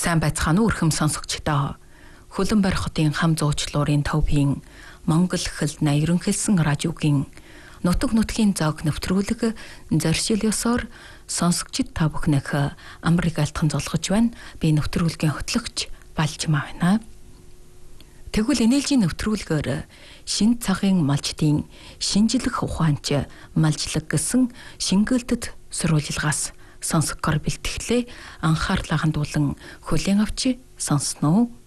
Сайн байцгаана уу өрхөм сонсогчдоо. Хөлбөмбөр хотын хам зуучлуурын төвийн Монгол хэлд ерөнхийлсэн радиогийн нутаг нутгийн зог нэвтрүүлэг зоршил ёсоор сонсогчид та бүхнийх амрыг алтхан золгож байна. Би нэвтрүүлгийн хөтлөгч Балжмаа байна. Тэгвэл энергийн нэвтрүүлгээр шин цагын малчдын шинжлэх ухаанч малчлаг гэсэн шингэлтэд сурвалжилгаас сонсгохоор бэлтгэлээ анхаарлаа хандуулан хүлээн авч сонсноо.